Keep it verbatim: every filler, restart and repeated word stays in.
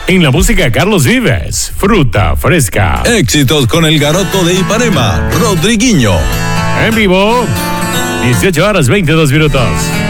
En la música, Carlos Vives, Fruta Fresca. Éxitos con el Garoto de Ipanema, Rodriguinho. En vivo, dieciocho horas veintidós minutos.